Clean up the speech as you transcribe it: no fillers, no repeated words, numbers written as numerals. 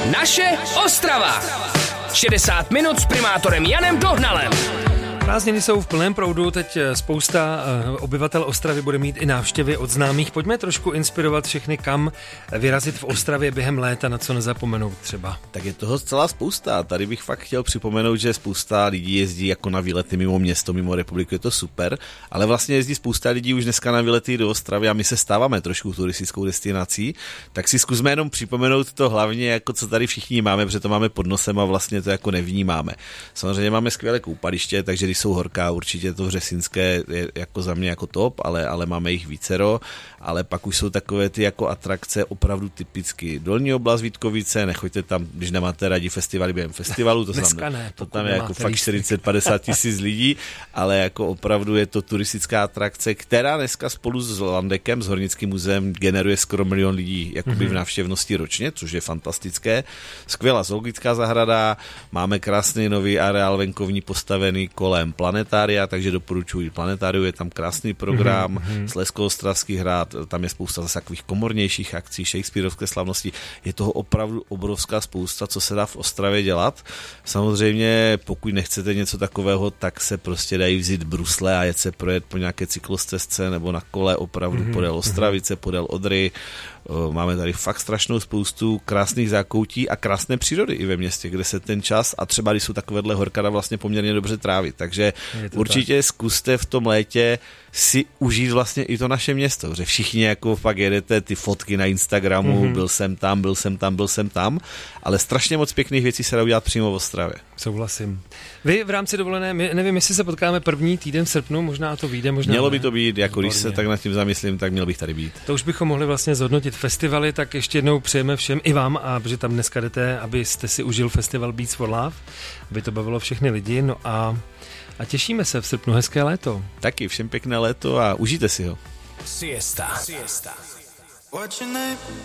Naše Ostrava. 60 minut s primátorem Janem Dohnalem. Prázdniny jsou v plném proudu, teď spousta obyvatel Ostravy bude mít i návštěvy od známých. Pojďme trošku inspirovat všechny, kam vyrazit v Ostravě během léta, na co nezapomenout třeba. Tak je toho zcela spousta. Tady bych fakt chtěl připomenout, že spousta lidí jezdí jako na výlety mimo město, mimo republiku, je to super, ale vlastně jezdí spousta lidí už dneska na výlety do Ostravy a my se stáváme trošku turistickou destinací, tak si zkusme jenom připomenout to hlavně, jako co tady všichni máme, protože to máme pod nosem a vlastně to jako nevnímáme. Samozřejmě máme skvělé koupaliště, takže když jsou horká, určitě to Vřesínské je jako za mě jako top, ale máme jich vícero, ale pak už jsou takové ty jako atrakce opravdu typicky. Dolní oblast Vítkovice, nechoďte tam, když nemáte rádi festivaly během festivalu, to tam je jako fakt 40-50 tisíc lidí, ale jako opravdu je to turistická atrakce, která dneska spolu s Landekem, s Hornickým muzeem generuje skoro 1 milion lidí jakoby v návštěvnosti ročně, což je fantastické. Skvělá zoologická zahrada, máme krásný nový areál venkovní postavený kolem planetária, takže doporučuji planetáriu, je tam krásný program, Slezsko-Ostravský hrad, tam je spousta zase takových komornějších akcí, shakespearovské slavnosti, je toho opravdu obrovská spousta, co se dá v Ostravě dělat. Samozřejmě, pokud nechcete něco takového, tak se prostě dají vzít brusle a jet se projet po nějaké cyklostezce nebo na kole opravdu podél Ostravice, podél Odry. Máme tady fakt strašnou spoustu krásných zákoutí a krásné přírody i ve městě, kde se ten čas a třeba když jsou takovéhle horkada vlastně poměrně dobře trávit. Takže určitě zkuste v tom létě si užít vlastně i to naše město, že všichni jako fakt jedete ty fotky na Instagramu, byl jsem tam, ale strašně moc pěkných věcí se dá udělat přímo v Ostravě. Souhlasím. Vy v rámci dovolené, nevím, jestli se potkáme první týden v srpnu, možná to vyjde, možná mělo ne. by to být, jako když se tak nad tím zamyslím, tak měl bych tady být. To už bychom mohli vlastně zhodnotit festivaly, tak ještě jednou přejeme všem i vám, a protože tam dneska jdete, abyste si užil festival Beats for Love, aby to bavilo všechny lidi, no a těšíme se v srpnu, hezké léto. Taky všem pěkné léto a užijte si ho. Siesta. What's your name?